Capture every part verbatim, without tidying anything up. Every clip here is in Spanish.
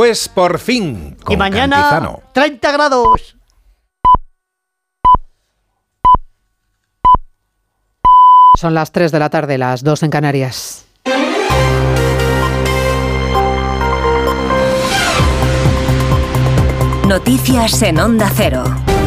es Por Fin con Y mañana, Cantizano. treinta grados. Son las tres de la tarde, las dos en Canarias. Noticias en Onda Cero.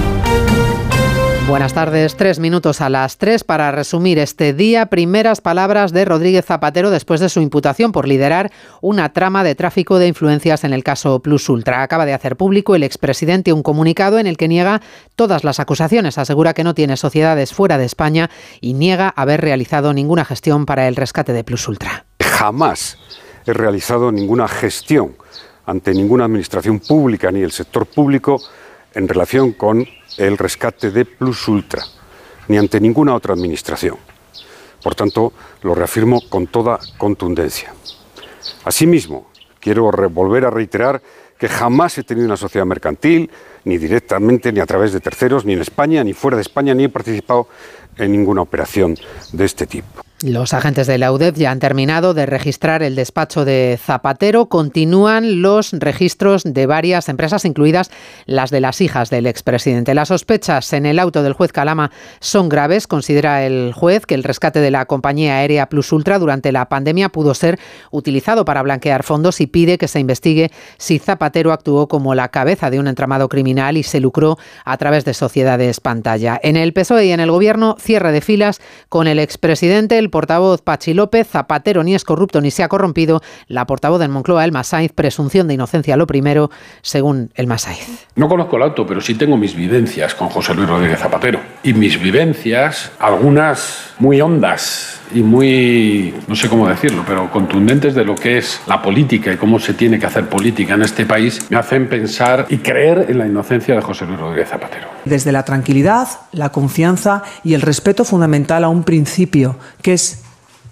Buenas tardes, tres minutos a las tres para resumir este día. Primeras palabras de Rodríguez Zapatero después de su imputación por liderar una trama de tráfico de influencias en el caso Plus Ultra. Acaba de hacer público el expresidente un comunicado en el que niega todas las acusaciones. Asegura que no tiene sociedades fuera de España y niega haber realizado ninguna gestión para el rescate de Plus Ultra. Jamás he realizado ninguna gestión ante ninguna administración pública ni el sector público en relación con el rescate de Plus Ultra, ni ante ninguna otra administración. Por tanto, lo reafirmo con toda contundencia. Asimismo, quiero volver a reiterar que jamás he tenido una sociedad mercantil, ni directamente, ni a través de terceros, ni en España, ni fuera de España, ni he participado en ninguna operación de este tipo. Los agentes de la U D E F ya han terminado de registrar el despacho de Zapatero. Continúan los registros de varias empresas, incluidas las de las hijas del expresidente. Las sospechas en el auto del juez Calama son graves. Considera el juez que el rescate de la compañía aérea Plus Ultra durante la pandemia pudo ser utilizado para blanquear fondos y pide que se investigue si Zapatero actuó como la cabeza de un entramado criminal y se lucró a través de sociedades pantalla. En el P S O E y en el Gobierno, cierre de filas con el expresidente. El portavoz Pachi López: Zapatero ni es corrupto ni se ha corrompido. La portavoz del Moncloa, Elma Sainz: presunción de inocencia lo primero, según Elma Sainz. No conozco el auto, pero sí tengo mis vivencias con José Luis Rodríguez Zapatero. Y mis vivencias, algunas muy hondas y muy, no sé cómo decirlo, pero contundentes de lo que es la política y cómo se tiene que hacer política en este país, me hacen pensar y creer en la inocencia de José Luis Rodríguez Zapatero. Desde la tranquilidad, la confianza y el respeto fundamental a un principio que es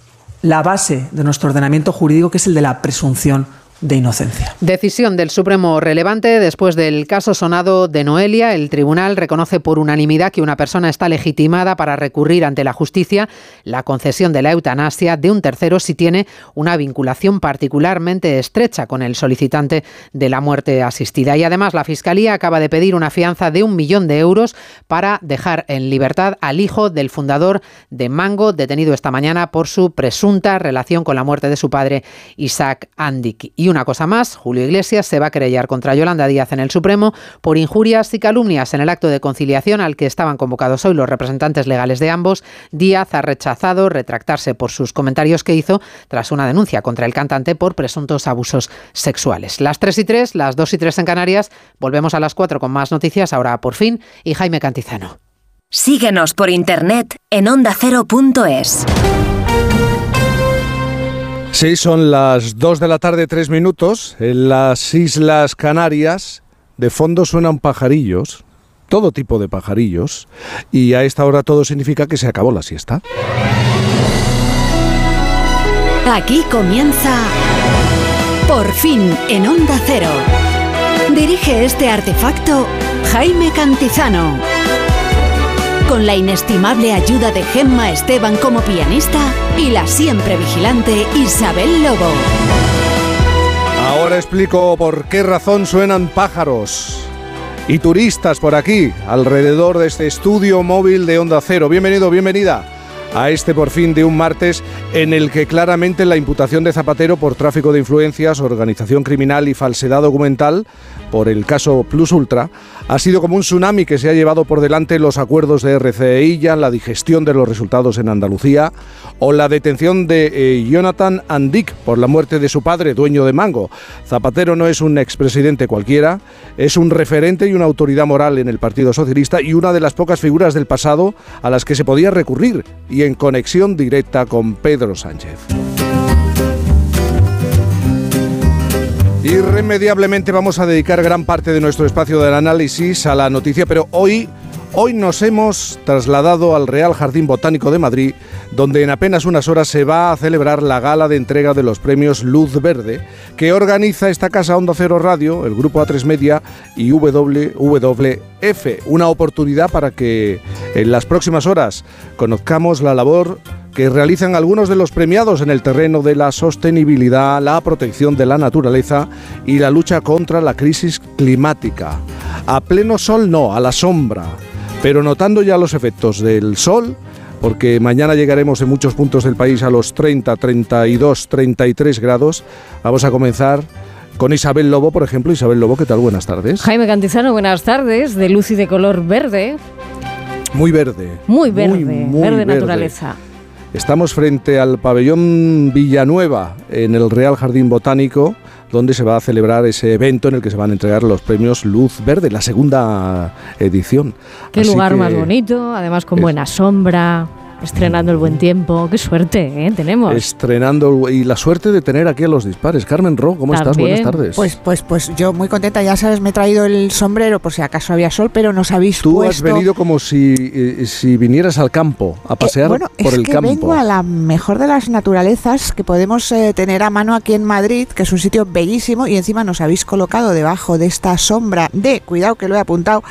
la base de nuestro ordenamiento jurídico, que es el de la presunción de inocencia. Decisión del Supremo relevante después del caso sonado de Noelia. El tribunal reconoce por unanimidad que una persona está legitimada para recurrir ante la justicia la concesión de la eutanasia de un tercero si tiene una vinculación particularmente estrecha con el solicitante de la muerte asistida. Y además la Fiscalía acaba de pedir una fianza de un millón de euros para dejar en libertad al hijo del fundador de Mango, detenido esta mañana por su presunta relación con la muerte de su padre, Isaac Andic. Y una cosa más, Julio Iglesias se va a querellar contra Yolanda Díaz en el Supremo por injurias y calumnias en el acto de conciliación al que estaban convocados hoy los representantes legales de ambos. Díaz ha rechazado retractarse por sus comentarios que hizo tras una denuncia contra el cantante por presuntos abusos sexuales. Las tres y tres, las dos y tres en Canarias. Volvemos a las cuatro con más noticias, ahora Por Fin y Jaime Cantizano. Síguenos por internet en onda cero punto es. Sí, son las dos de la tarde, tres minutos. En las Islas Canarias, de fondo suenan pajarillos, todo tipo de pajarillos, y a esta hora todo significa que se acabó la siesta. Aquí comienza Por Fin en Onda Cero. Dirige este artefacto Jaime Cantizano. Con la inestimable ayuda de Gemma Esteban como pianista y la siempre vigilante Isabel Lobo. Ahora explico por qué razón suenan pájaros y turistas por aquí, alrededor de este estudio móvil de Onda Cero. Bienvenido, bienvenida a este Por Fin de un martes en el que claramente la imputación de Zapatero por tráfico de influencias, organización criminal y falsedad documental por el caso Plus Ultra ha sido como un tsunami que se ha llevado por delante los acuerdos de R C E I, la digestión de los resultados en Andalucía o la detención de eh, Jonathan Andic por la muerte de su padre, dueño de Mango. Zapatero no es un expresidente cualquiera, es un referente y una autoridad moral en el Partido Socialista y una de las pocas figuras del pasado a las que se podía recurrir y en conexión directa con Pedro Sánchez. Irremediablemente vamos a dedicar gran parte de nuestro espacio del análisis a la noticia, pero hoy, hoy nos hemos trasladado al Real Jardín Botánico de Madrid, donde en apenas unas horas se va a celebrar la gala de entrega de los premios Luz Verde, que organiza esta casa Onda Cero Radio, el Grupo A tres Media y W W F. Una oportunidad para que en las próximas horas conozcamos la labor que realizan algunos de los premiados en el terreno de la sostenibilidad, la protección de la naturaleza y la lucha contra la crisis climática. A pleno sol no, a la sombra, pero notando ya los efectos del sol, porque mañana llegaremos en muchos puntos del país a los treinta, treinta y dos, treinta y tres grados. Vamos a comenzar con Isabel Lobo, por ejemplo. Isabel Lobo, ¿qué tal? Buenas tardes. Jaime Cantizano, buenas tardes, de luz y de color verde. Muy verde. Muy verde, muy, muy verde, verde naturaleza. Estamos frente al pabellón Villanueva, en el Real Jardín Botánico, donde se va a celebrar ese evento en el que se van a entregar los premios Luz Verde, la segunda edición. Qué Así lugar que más bonito, además con es, buena sombra, estrenando el buen tiempo. Qué suerte, ¿eh? Tenemos. Estrenando, y la suerte de tener aquí a los dispares. Carmen Ro, ¿cómo También. estás? Buenas tardes. Pues, pues, pues yo muy contenta, ya sabes, me he traído el sombrero por si acaso había sol, pero nos habéis Tú puesto... has venido como si, eh, si vinieras al campo, a pasear eh, bueno, por es el que campo. vengo a la mejor de las naturalezas que podemos eh, tener a mano aquí en Madrid, que es un sitio bellísimo, y encima nos habéis colocado debajo de esta sombra de, cuidado que lo he apuntado,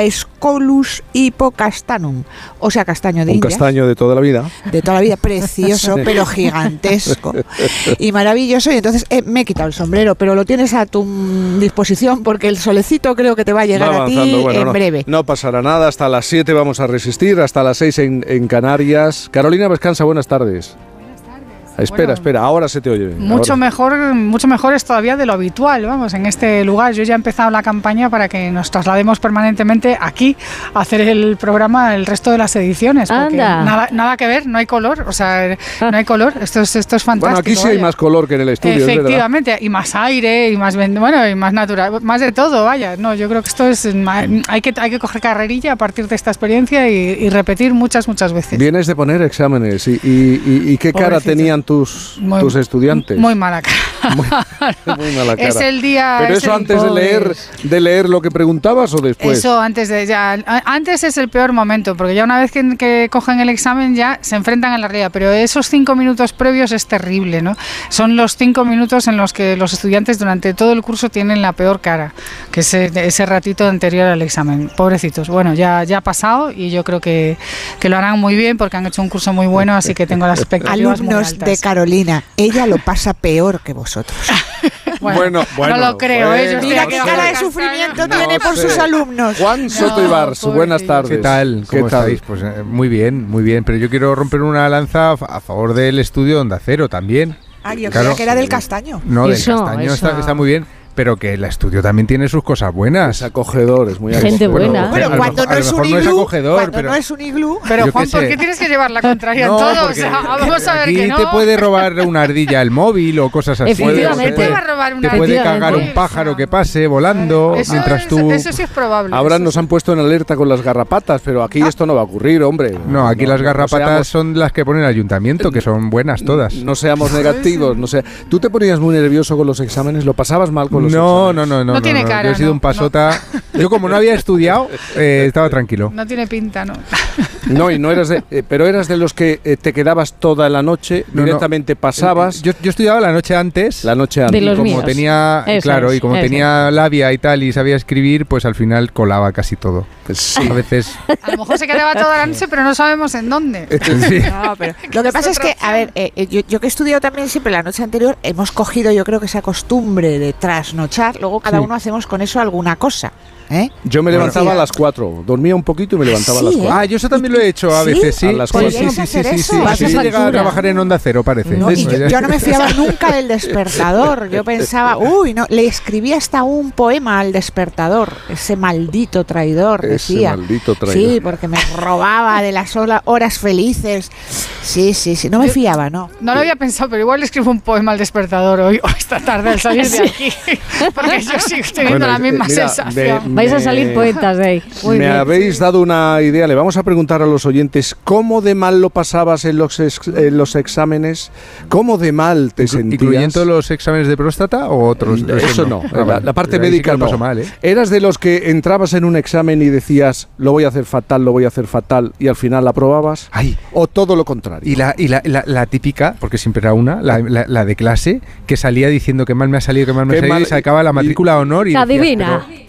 Aesculus hippocastanum, o sea, castaño de Un Indias. castaño de toda la vida. De toda la vida, precioso, pero gigantesco y maravilloso. Y entonces eh, me he quitado el sombrero, pero lo tienes a tu mm, disposición porque el solecito creo que te va a llegar Va a ti bueno, en no, breve. No pasará nada, hasta las siete vamos a resistir, hasta las seis en, en Canarias. Carolina Vescanza, buenas tardes. Espera, Bueno, espera, ahora se te oye bien. Mucho ahora. mejor, mucho mejor es todavía de lo habitual, vamos, en este lugar. Yo ya he empezado la campaña para que nos traslademos permanentemente aquí a hacer el programa el resto de las ediciones. Porque Anda. nada, nada que ver, no hay color, o sea, no hay color. Esto es, esto es fantástico. Bueno, aquí sí hay vaya. más color que en el estudio, es verdad. Efectivamente, y más aire, y más bueno, y más natural, más de todo, vaya. No, yo creo que esto es hay que hay que coger carrerilla a partir de esta experiencia y, y repetir muchas muchas veces. Vienes de poner exámenes y, y, y, y qué cara Pobrecito. tenían tus Muy, tus estudiantes. Muy mala cara. Muy, muy mala cara. Es el día. Pero es eso el antes de leer pobres. de leer lo que preguntabas o después. Eso antes de ya antes es el peor momento, porque ya una vez que, que cogen el examen ya se enfrentan a la realidad, pero esos cinco minutos previos es terrible, ¿no? Son los cinco minutos en los que los estudiantes durante todo el curso tienen la peor cara, que es ese, ese ratito anterior al examen. Pobrecitos. Bueno, ya ya ha pasado y yo creo que, que lo harán muy bien porque han hecho un curso muy bueno, así que tengo las expectativas muy Alumnos altas. de Carolina, ella lo pasa peor que vosotros. Bueno, Bueno, bueno, no lo creo, ¿eh? Yo estoy Mira aquí qué con cara el de castaño. sufrimiento No tiene por sé. sus alumnos. Juan Soto No, Ibars, buenas pobrecillo. tardes. ¿Qué tal? ¿Cómo ¿Qué tal? estáis? Pues eh, muy bien, muy bien. Pero yo quiero romper una lanza a favor del estudio de Onda Cero también. Ah, yo Claro. creía que era del castaño. No, Eso, del castaño eso. Está, está muy bien, pero que el estudio también tiene sus cosas buenas. Es acogedor, es muy Gente acogedor. buena. Bueno, a lo cuando mejor- no a lo es un mejor no es iglú, acogedor, cuando pero- no es un iglú, Pero Yo Juan, qué ¿por sé. qué tienes que llevar la contraria No, en todo? O porque sea, vamos a ver aquí que no. te puede robar una ardilla el móvil o cosas así. Efectivamente. Te puede- Te va a robar una te puede ardilla el cagar móvil. un pájaro que pase volando Eso, mientras es- tú... eso sí es probable. Ahora eso nos sí. han puesto en alerta con las garrapatas, pero aquí esto no va a ocurrir, hombre. No, aquí las garrapatas seamos- son las que pone el ayuntamiento, que son buenas todas. No seamos negativos, no sé. ¿Tú te ponías muy nervioso con los exámenes? ¿Lo pasabas mal con los No, exámenes? no, no, no, No tiene cara, Yo he sido no, un pasota. Yo como no había estudiado, eh, estaba tranquilo. No tiene pinta, ¿no? No, y no eras de, eh, pero eras de los que eh, te quedabas toda la noche, No, no. directamente pasabas Yo, yo estudiaba la noche antes. la noche De antes. los como míos. tenía, Eso claro, es, y como eso tenía labia y tal y sabía escribir, pues al final colaba casi todo. Pues sí. A veces. A lo mejor se quedaba toda la noche, pero no sabemos en dónde. Sí. No, pero lo que pasa es que, a ver, eh, eh, yo, yo que he estudiado también siempre la noche anterior, hemos cogido yo creo que esa costumbre de trasnochar, luego cada Sí. uno hacemos con eso alguna cosa, ¿eh? Yo me Bueno, levantaba sí. a las cuatro, dormía un poquito y me levantaba Sí, a las ¿eh? cuatro. Ah, yo eso también lo he hecho a ¿Sí? veces, sí. A las Sí, cuatro. sí, Podríamos sí, sí, hacer sí, eso, sí. hacer Así se llega a factura. trabajar en Onda Cero, parece. No, y Pues yo, ya. yo no me fiaba nunca del despertador. Yo pensaba, uy, no, le escribí hasta un poema al despertador, ese maldito traidor, Ese decía. maldito traidor. Sí, porque me robaba de las hola- horas felices. Sí, sí, sí, no me fiaba, ¿no? No lo había pensado, pero igual le escribo un poema al despertador hoy o esta tarde al salir de aquí. Porque yo sigo teniendo Bueno, la misma eh, mira, sensación. me- Vais a me- salir poetas de ahí. Muy me bien. habéis dado una idea. Le vamos a preguntar a los oyentes cómo de mal lo pasabas en los, ex- en los exámenes, cómo de mal te Inclu- sentías. ¿Incluyendo los exámenes de próstata o otros? Eso no, Ah, la, vale. la parte Ahí sí que médica lo no. paso mal, ¿eh? ¿Eras de los que entrabas en un examen y decías, lo voy a hacer fatal, lo voy a hacer fatal, y al final la aprobabas? Ay, ¿O todo lo contrario? y la, y la, la, la típica, porque siempre era una, la, la, la de clase, que salía diciendo que mal me ha salido, que mal me ha Qué salido, mal- y sacaba la matrícula a honor y La decías, divina. pero,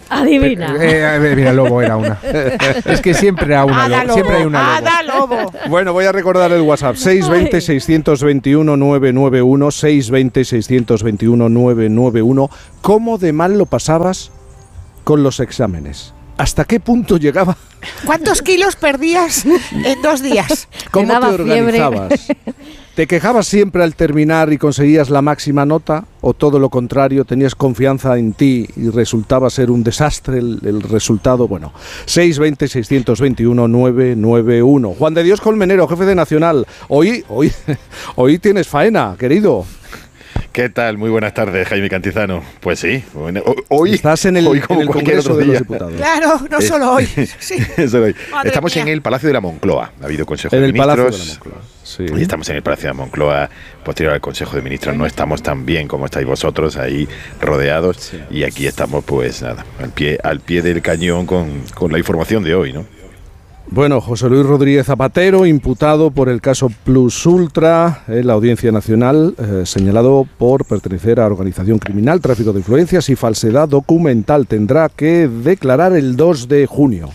Adivina. Eh, eh, mira, Lobo era una. Es que siempre, a una Ada lobo, siempre hay una Lobo. Ada Lobo. Bueno, voy a recordar el WhatsApp. seis dos cero, seis dos uno, nueve nueve uno. seis dos cero, seis dos uno, nueve nueve uno. ¿Cómo de mal lo pasabas con los exámenes? ¿Hasta qué punto llegaba? ¿Cuántos kilos perdías en dos días? ¿Cómo Me te daba fiebre. organizabas? ¿Te quejabas siempre al terminar y conseguías la máxima nota? ¿O todo lo contrario, tenías confianza en ti y resultaba ser un desastre el, el resultado? Bueno, seis dos cero, seis dos uno, nueve nueve uno. Juan de Dios Colmenero, jefe de Nacional. Hoy, hoy, hoy tienes faena, querido. ¿Qué tal? Muy buenas tardes, Jaime Cantizano. Pues sí, bueno, hoy estás en el, hoy como en el cualquier Congreso otro de día. los Diputados. Claro, no Es- solo hoy. Sí. Solo hoy. Madre Estamos mía. en el Palacio de la Moncloa. Ha habido Consejo En de el Ministros. Palacio de la Moncloa. Sí. Y estamos en el Palacio de la Moncloa, posterior al Consejo de Ministros. No estamos tan bien como estáis vosotros ahí rodeados. Sí. Y aquí estamos, pues nada, al pie, al pie del cañón con, con la información de hoy, ¿no? Bueno, José Luis Rodríguez Zapatero, imputado por el caso Plus Ultra en la Audiencia Nacional, eh, señalado por pertenecer a organización criminal, tráfico de influencias y falsedad documental. Tendrá que declarar el dos de junio.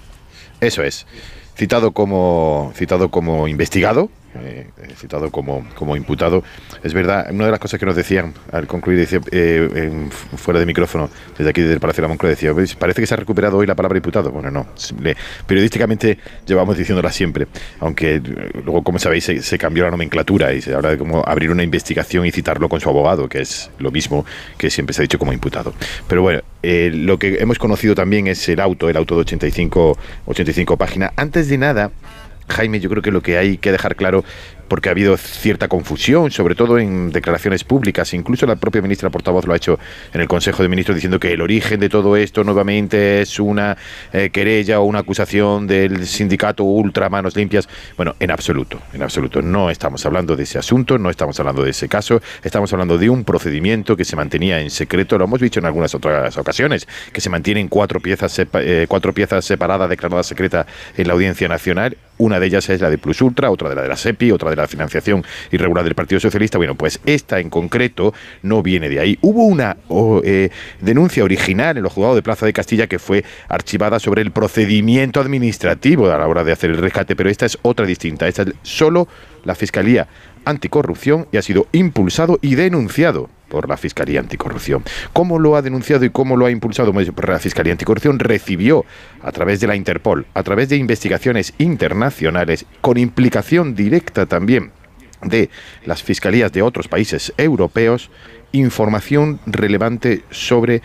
Eso es. Citado como, citado como investigado, eh, citado como, como imputado. Es verdad, una de las cosas que nos decían al concluir, decía, eh, en, fuera de micrófono, desde aquí, desde el Palacio de la Moncloa, decía, ¿veis? Parece que se ha recuperado hoy la palabra imputado. Bueno, no. Le, periodísticamente llevamos diciéndola siempre, aunque eh, luego, como sabéis, se, se cambió la nomenclatura y se habla de cómo abrir una investigación y citarlo con su abogado, que es lo mismo que siempre se ha dicho como imputado. Pero bueno, eh, lo que hemos conocido también es el auto, el auto de ochenta y cinco páginas. Antes de nada, Jaime, yo creo que lo que hay que dejar claro, porque ha habido cierta confusión, sobre todo en declaraciones públicas, incluso la propia ministra portavoz lo ha hecho en el Consejo de Ministros, diciendo que el origen de todo esto nuevamente es una eh, querella o una acusación del sindicato Ultra Manos Limpias. Bueno, en absoluto, en absoluto. No estamos hablando de ese asunto, no estamos hablando de ese caso, estamos hablando de un procedimiento que se mantenía en secreto, lo hemos dicho en algunas otras ocasiones, que se mantiene en cuatro piezas, sepa- eh, cuatro piezas separadas, declaradas secreta en la Audiencia Nacional. Una de ellas es la de Plus Ultra, otra de la de la SEPI, otra de la financiación irregular del Partido Socialista. Bueno, pues esta en concreto no viene de ahí. Hubo una oh, eh, denuncia original en los juzgados de Plaza de Castilla que fue archivada sobre el procedimiento administrativo a la hora de hacer el rescate, pero esta es otra distinta. Esta es solo la Fiscalía Anticorrupción y ha sido impulsado y denunciado por la Fiscalía Anticorrupción. ¿Cómo lo ha denunciado y cómo lo ha impulsado? Pues la Fiscalía Anticorrupción recibió a través de la Interpol, a través de investigaciones internacionales, con implicación directa también de las fiscalías de otros países europeos, información relevante sobre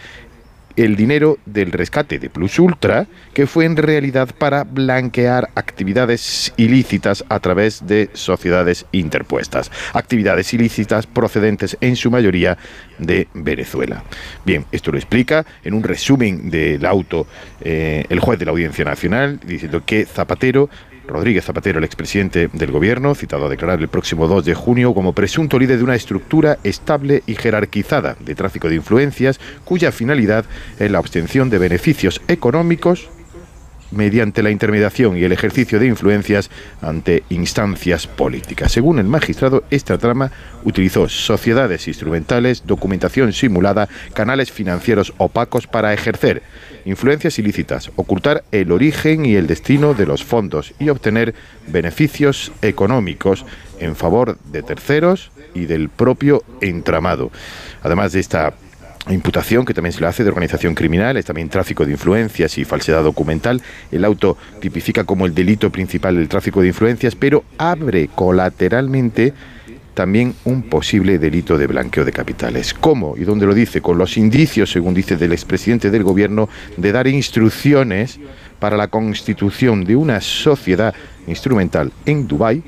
el dinero del rescate de Plus Ultra, que fue en realidad para blanquear actividades ilícitas a través de sociedades interpuestas. Actividades ilícitas procedentes en su mayoría de Venezuela. Bien, esto lo explica en un resumen del auto eh, el juez de la Audiencia Nacional, diciendo que Zapatero Rodríguez Zapatero, el expresidente del gobierno, citado a declarar el próximo dos de junio como presunto líder de una estructura estable y jerarquizada de tráfico de influencias, cuya finalidad es la obtención de beneficios económicos mediante la intermediación y el ejercicio de influencias ante instancias políticas. Según el magistrado, esta trama utilizó sociedades instrumentales, documentación simulada, canales financieros opacos para ejercer influencias ilícitas, ocultar el origen y el destino de los fondos y obtener beneficios económicos en favor de terceros y del propio entramado. Además de esta imputación, que también se le hace de organización criminal, es también tráfico de influencias y falsedad documental. El auto tipifica como el delito principal el tráfico de influencias, pero abre colateralmente también un posible delito de blanqueo de capitales. ¿Cómo? ¿Y dónde lo dice? Con los indicios, según dice, del expresidente del gobierno de dar instrucciones para la constitución de una sociedad instrumental en Dubái,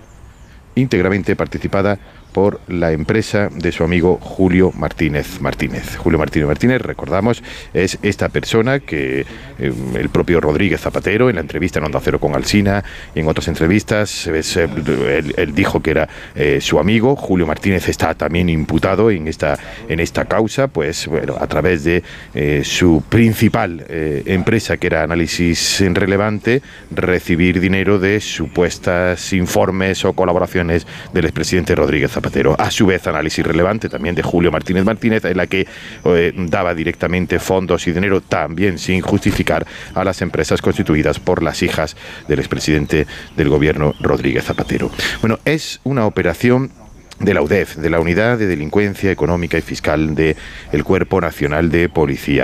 íntegramente participada por la empresa de su amigo Julio Martínez Martínez. Julio Martínez Martínez, recordamos, es esta persona que eh, el propio Rodríguez Zapatero, en la entrevista en Onda Cero con Alsina y en otras entrevistas, es, eh, él, él dijo que era eh, su amigo. Julio Martínez está también imputado en esta, en esta causa, pues bueno, a través de eh, su principal eh, empresa, que era Análisis Relevante, recibir dinero de supuestas informes o colaboraciones del expresidente Rodríguez Zapatero. Zapatero. A su vez, análisis relevante también de Julio Martínez Martínez, en la que eh, daba directamente fondos y dinero, también sin justificar, a las empresas constituidas por las hijas del expresidente del gobierno, Rodríguez Zapatero. Bueno, es una operación de la U D E F, de la Unidad de Delincuencia Económica y Fiscal del Cuerpo Nacional de Policía.